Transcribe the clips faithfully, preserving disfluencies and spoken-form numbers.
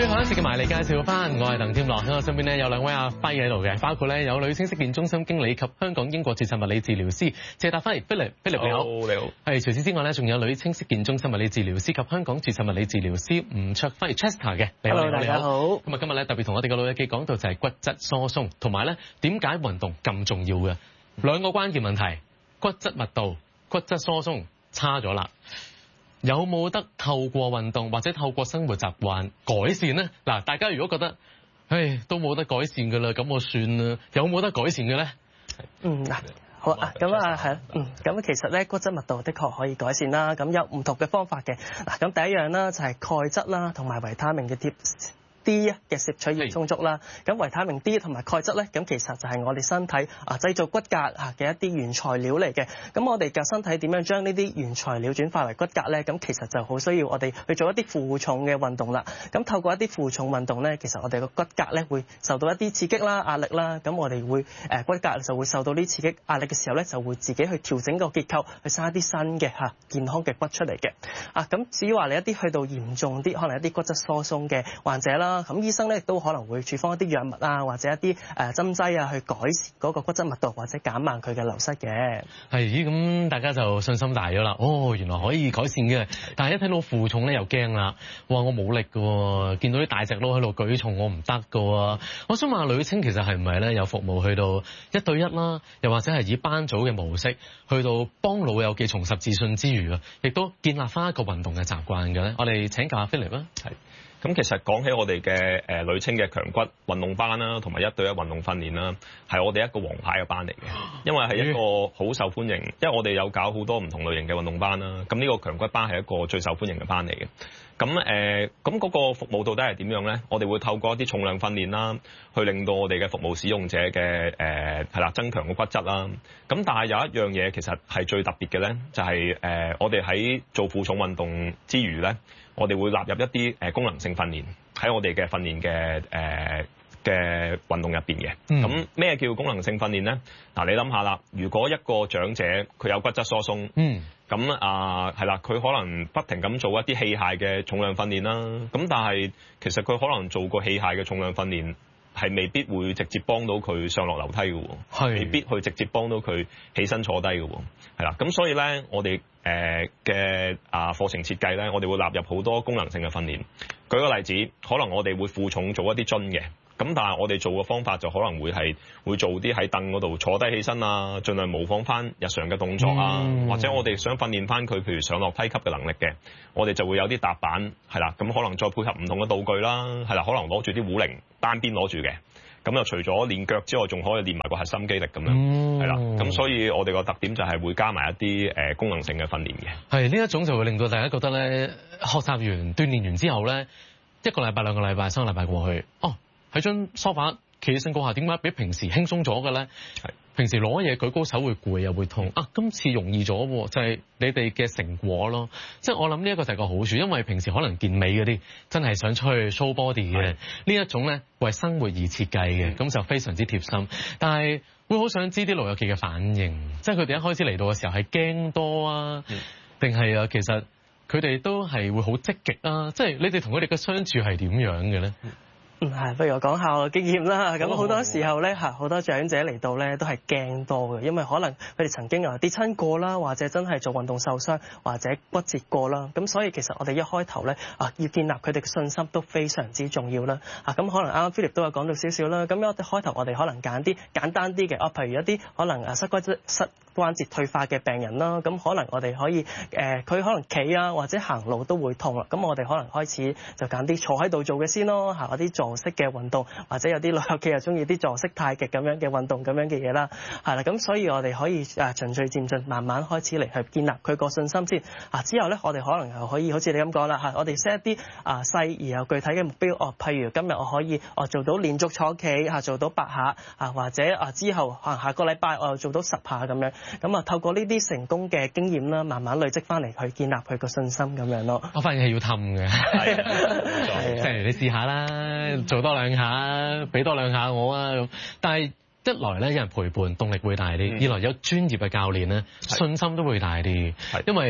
最後一次嘅埋嚟介紹翻，我係鄧添樂，喺我身邊咧有兩位阿輝喺度嘅，包括咧有女青色健中心經理及香港英國注冊物理治療師謝達輝 Philip，Philip 你好，你好。係除此之外咧，仲有女青色健中心物理治療師及香港注冊物理治療師吳卓輝 Chester 嘅，你好， Hello， 大家好。 咁啊，今日咧特別同我哋嘅老友記講到就係骨質疏鬆，同埋咧點解運動咁重要嘅兩個關鍵問題：骨質密度、骨質疏鬆差咗啦。有冇得透過運動或者透過生活習慣改善呢？嗱，大家如果覺得，唉，都冇得改善㗎啦，咁我算啦。有冇得改善嘅咧？ 嗯，嗱，好啊，咁啊係，嗯，咁其實咧骨質密度的確可以改善啦。咁有唔同嘅方法嘅。嗱，咁第一樣啦就係鈣質啦，同埋維他命嘅貼。D 嘅攝取要充足啦，咁維他命 D 同埋鈣質咧，咁其實就係我哋身體啊製造骨骼啊嘅一啲原材料嚟嘅。咁我哋嘅身體點樣將呢啲原材料轉化為骨骼咧？咁其實就好需要我哋去做一啲負重嘅運動啦。咁透過一啲負重運動咧，其實我哋個骨骼咧會受到一啲刺激啦、壓力啦。咁我哋會誒骨骼就會受到呢刺激壓力嘅時候咧，就會自己去調整個結構，去生一啲新嘅嚇健康嘅骨出嚟嘅。啊，咁至於話你一啲去到嚴重啲，可能一啲骨質疏鬆嘅患者啦。咁醫生咧亦都可能會處方一啲藥物啊，或者一啲誒針劑啊，去改善嗰個骨質密度或者減慢佢嘅流失嘅。 係咦，咁大家就信心大咗啦。哦，原來可以改善嘅。但係一睇到負重咧又驚啦。哇，我冇力㗎喎，見到啲大隻佬喺度舉重，我唔得㗎喎。我想問下女青其實係唔係咧有服務去到一對一啦，又或者係以班組嘅模式去到幫老友記重拾自信之餘啊，亦都建立翻一個運動嘅習慣嘅咧？我哋請教下 Philip 啦。 係。咁其實講起我哋嘅誒女青嘅強骨運動班啦，同埋一對一運動訓練啦，係我哋一個王牌嘅班嚟嘅，因為係一個好受歡迎，因為我哋有搞好多唔同類型嘅運動班啦。咁呢個強骨班係一個最受歡迎嘅班嚟嘅。咁誒，咁嗰個服務到底係點樣咧？我哋會透過一啲重量訓練啦，去令到我哋嘅服務使用者嘅誒係啦增強個骨質啦。咁但係有一樣嘢其實係最特別嘅咧，就係誒我哋喺做負重運動之餘咧，我哋會納入一啲誒功能性訓練喺我哋嘅訓練嘅誒嘅運動入邊嘅。咁咩叫功能性訓練咧？嗱，你諗下啦，如果一個長者佢有骨質疏鬆，嗯，咁啊係啦，佢可能不停咁做一啲器械嘅重量訓練啦。咁但係其實佢可能做過器械嘅重量訓練係未必會直接幫到佢上落樓梯嘅喎，未必去直接幫到佢起身坐低嘅喎，係啦。咁所以咧，我哋誒嘅啊課程設計咧，我哋會納入好多功能性嘅訓練。舉個例子，可能我哋會負重做一啲樽嘅。咁但係我哋做嘅方法就可能會係會做啲喺凳嗰度坐低起身啊，盡量模仿翻日常嘅動作啊，嗯、或者我哋想訓練翻佢，譬如上落梯級嘅能力嘅，我哋就會有啲踏板係啦，咁可能再配合唔同嘅道具啦，係啦，可能攞住啲壺鈴單邊攞住嘅，咁又除咗練腳之外，仲可以練埋個核心肌力咁樣，係啦、嗯，咁所以我哋個特點就係會加埋一啲誒功能性嘅訓練嘅。係呢一種就會令到大家覺得咧，學習完鍛鍊完之後咧，一個禮拜兩個禮拜三個禮拜過去，哦。喺張梳化企起身嗰下，點解比平時輕鬆咗嘅咧？係平時攞嘢舉高手會攰又會痛啊，今次容易咗喎，就係你哋嘅成果咯。即係我諗呢一個就係個好處，因為平時可能健美嗰啲真係想出去 show body 嘅，呢一種咧為生活而設計嘅，咁就非常之貼心。但係會好想知啲老友記嘅反應，即係佢哋一開始嚟到嘅時候係驚多啊，定係啊其實佢哋都係會好積極啊？即係你哋同佢哋嘅相處係點樣嘅咧？ 嗯，係，不如我講下我嘅經驗啦。咁好多時候咧，嚇好多長者嚟到咧都係驚多嘅，因為可能佢哋曾經啊跌親過啦，或者真係做運動受傷，或者骨折過啦。咁所以其實我哋一開頭咧啊，要建立佢哋嘅信心都非常之重要啦。啊，咁可能啱啱 Philip 都有講到少少啦。咁我哋開頭我哋可能揀啲簡單啲嘅，啊，譬如一啲可能啊膝關節膝關節退化嘅病人啦，咁可能我哋可以誒，佢、呃、可能企啊或者行路都會痛啦。咁我哋可能開始就揀啲坐喺度做嘅先咯，嚇嗰啲坐式嘅運動，或者有啲老友記又中意啲坐式太極咁樣嘅運動咁樣嘅嘢啦，係啦，咁所以我哋可以誒循序漸進，慢慢開始嚟去建立佢個信心先。啊，之後咧我哋可能又可以好似你咁講啦，嚇我哋 set 一啲啊細而又具體嘅目標，哦，譬如今日我可以哦做到連續坐企嚇做到八下啊，或者啊之後可能下個禮拜我又做到十下咁樣，咁啊透過呢啲成功嘅經驗啦，慢慢累積翻嚟去建立佢個信心咁樣咯。 我發現係要氹嘅，係即係你試下啦，做多兩下，俾多兩下我啊咁。但係一來咧，有人陪伴，動力會大啲；二來有專業嘅教練咧，信心都會大啲。因為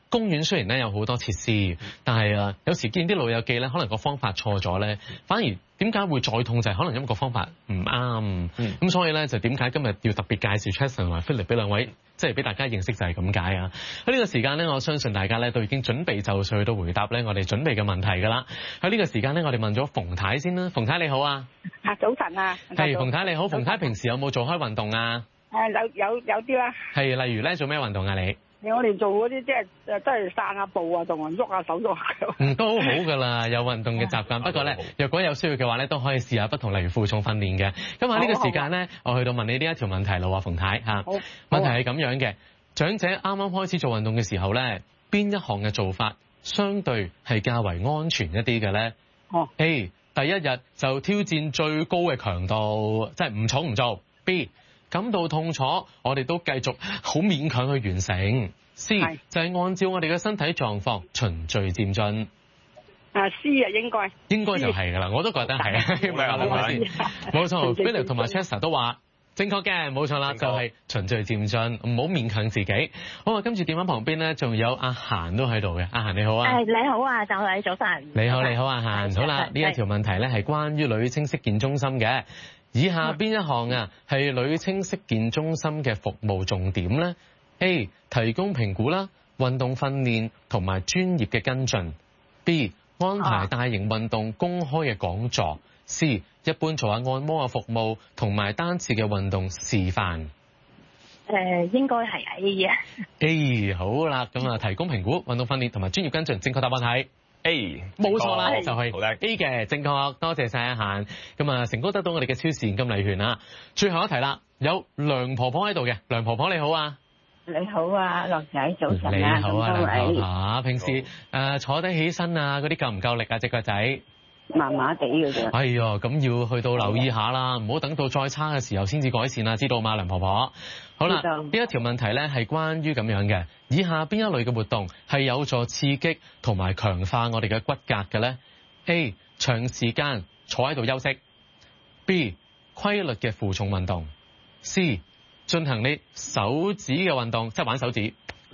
公園雖然咧有好多設施，但係啊，有時見啲老友記咧，可能個方法錯咗咧，反而點解會再痛就係可能因為個方法唔啱。咁、嗯、所以咧就點解今日要特別介紹 Chester 同埋 Philip 俾兩位，即係俾大家認識就係咁解啊！喺呢個時間咧，我相信大家咧都已經準備就緒去到回答咧我哋準備嘅問題㗎啦。喺呢個時間咧，我哋問咗馮太先啦。馮太你好啊！ 啊早晨啊！ 係馮太你好，馮太平時有冇做開運動啊？ 誒有有有啲啦。係例如咧做咩運動啊你？ 我哋做嗰啲即係誒，都係散下步啊，同人喐下手喐下。 嗯，都好好㗎啦，有運動嘅習慣。不過咧，若果有需要嘅話咧，都可以試下不同，例如負重訓練嘅。咁喺呢個時間咧，我去到問你呢一條問題啦，馮太嚇。好。問題係咁樣嘅，長者啱啱開始做運動嘅時候咧，邊一項嘅做法相對係較為安全一啲嘅咧？哦。A， 第一日就挑戰最高嘅強度，即係唔重唔做。B，感到痛楚，我哋都繼續好勉強去完成。C 就係按照我哋嘅身體狀況循序漸進。 啊 C 啊，應該應該就係㗎啦，我都覺得係啊。唔係啊，兩位先，冇錯。Philip 同埋 Chester 都話正確嘅，冇錯啦，就係循序漸進，唔好勉強自己。好啊，跟住電話旁邊咧，仲有阿嫻都喺度嘅。阿嫻你好啊。 誒你好啊，就係早晨。 你好，你好，阿嫻。好啦，呢一條問題咧係關於女青色健中心嘅。以下邊一項啊係女青色健中心嘅服務重點咧 ？A 提供評估啦、運動訓練同埋專業嘅跟進。B 安排大型運動公開嘅講座。C 一般做下按摩嘅服務同埋單次嘅運動示範。 誒應該係 A 啊。 A 好啦，咁啊提供評估、運動訓練同埋專業跟進，正確答案係A， 冇錯啦，就係 A 嘅正確，多謝晒阿嫻。咁啊，成功得到我哋嘅超市現金禮券啦。最後一題啦，有梁婆婆喺度嘅，梁婆婆你好啊。 你好啊，樂仔早晨啊， 你好啊，梁婆婆。平時誒、呃、坐低起身啊，嗰啲夠唔夠力啊？隻腳仔？ 麻麻地嘅啫。 哎呀，咁要去到留意下啦，唔好等到再差嘅時候先至改善啊，知道嗎，梁婆婆？好啦，呢一條問題咧係關於咁樣嘅，以下邊一類嘅活動係有助刺激同埋強化我哋嘅骨骼嘅咧 ？A 長時間坐喺度休息。B 規律嘅負重運動。C 進行你手指嘅運動，即係玩手指。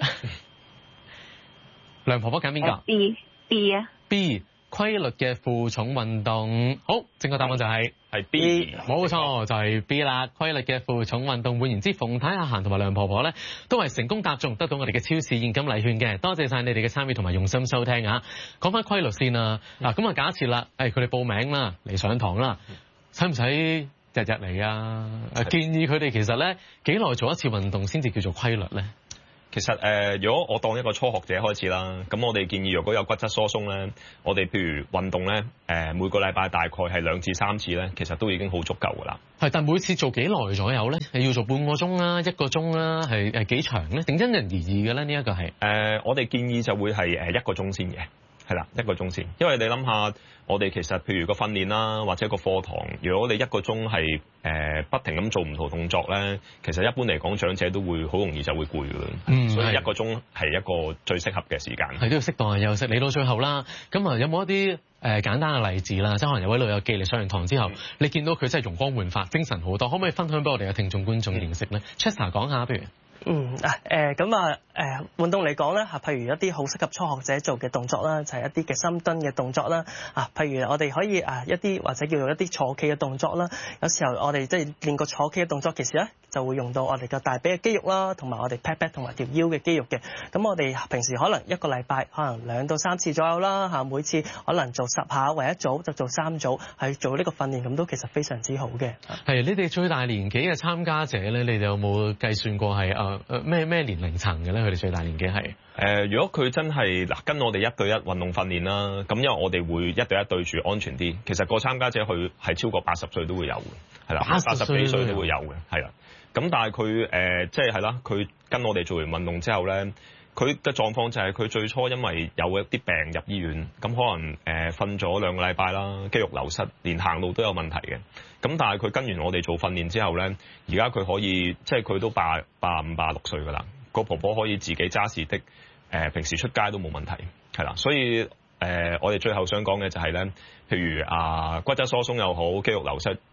梁婆婆揀邊個 ？B B 啊。 B 規律嘅負重運動。好，正確答案就係係 B， 冇錯就係 B 啦。規律嘅負重運動，換言之，馮太、阿嫻同埋梁婆婆咧，都係成功答中，得到我哋嘅超市現金禮券嘅。多謝晒你哋嘅參與同埋用心收聽啊！講翻規律先啦，嗱咁啊，假設啦，誒佢哋報名啦，嚟上堂啦，使唔使日日嚟啊？建議佢哋其實咧幾耐做一次運動先至叫做規律咧？ 其實誒、呃，如果我當一個初學者開始啦，咁我哋建議，如果有骨質疏鬆咧，我哋譬如運動咧，誒、呃、每個禮拜大概係兩至三次咧，其實都已經好足夠㗎啦。係， 但每次做幾耐左右咧？係要做半個鐘啦、一個鐘啦，係誒幾長咧？定因人而異嘅咧？呢一個係誒，我哋建議就會係誒一個鐘先嘅。係啦，一個鐘先，因為你諗下，我哋其實譬如個訓練啦，或者個課堂，如果你一個鐘係誒不停咁做唔同動作咧，其實一般嚟講，長者都會好容易就會攰㗎。嗯，所以一個鐘係一個最適合嘅時間。 係都要適當嘅休息。嚟到最後啦，咁啊有冇一啲誒、呃、簡單嘅例子啦？即係可能有位老友記嚟上完堂之後，嗯、你見到佢真係容光煥發、精神好多，可唔可以分享俾我哋嘅聽眾觀眾認識咧 ？Chester 講下，譬如。 嗯啊誒咁啊誒運動嚟講咧嚇，譬如一啲好適合初學者做嘅動作啦，就係、是、一啲嘅深蹲嘅動作啦。啊，譬如我哋可以啊一啲或者叫做一啲坐企嘅動作啦。有時候我哋即係練個坐企嘅動作，其實咧就會用到我哋嘅大髀嘅肌肉啦，同埋我哋 pat pat 同埋條腰嘅肌肉嘅。咁我哋平時可能一個禮拜可能兩到三次左右啦嚇，每次可能做十下為一組，就做三組係做呢個訓練，咁都其實非常之好嘅。 係你哋最大年紀嘅參加者咧，你哋有冇計算過係啊？誒咩咩年齡層嘅咧？佢哋最大年紀係誒、 呃，如果佢真係嗱跟我哋一對一運動訓練啦，咁因為我哋會一對一對住安全啲。其實個參加者佢係超過八十歲都會有嘅，係啦，八十幾歲都會有嘅，係啦。咁但係佢誒即係係啦，佢跟我哋做完運動之後咧，佢嘅狀況就係佢最初因為有一啲病入醫院，咁可能誒瞓咗兩個禮拜啦，肌肉流失，連行路都有問題嘅。咁但係佢跟完我哋做訓練之後咧，而家佢可以即係佢都八八五八六歲㗎啦。個婆婆可以自己揸士的，誒、呃、平時出街都冇問題，係啦。所以誒、呃，我哋最後想講嘅就係咧，譬如啊骨質疏鬆又好，肌肉流失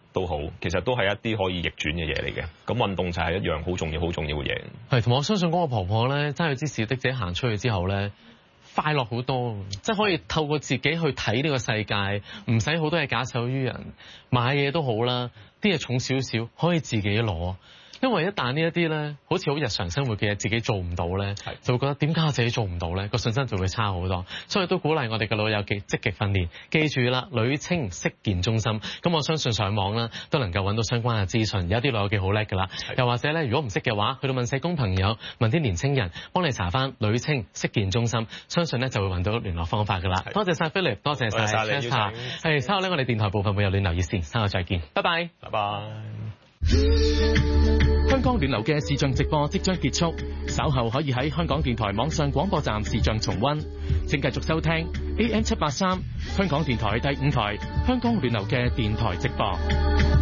都好，其實都係一啲可以逆轉嘅嘢嚟嘅。咁運動就係一樣好重要、好重要嘅嘢。 係，同埋我相信嗰個婆婆咧，揸住支小的姐行出去之後咧，快樂好多，即係可以透過自己去睇呢個世界，唔使好多嘢假手於人，買嘢都好啦，啲嘢重少少可以自己攞。因為一旦呢一啲咧，好似好日常生活嘅嘢自己做唔到咧，就會覺得點解我自己做唔到咧？個信心就會差好多。所以都鼓勵我哋嘅老友記積極訓練。記住啦，女青式健中心。咁我相信上網啦都能夠揾到相關嘅資訊。有啲老友記好叻㗎啦，又或者咧，如果唔識嘅話，去到問社工朋友、問啲年青人，幫你查翻女青式健中心，相信咧就會揾到聯絡方法㗎啦。多謝晒 Philip，多謝晒 Chester。係，稍後咧我哋電台部分會有暖流熱線，稍後再見，拜拜， 拜拜。 香港暖流嘅視像直播即將結束，稍後可以喺香港電台網上廣播站視像重溫。請繼續收聽 A M 七八三香港電台第五台香港暖流嘅電台直播。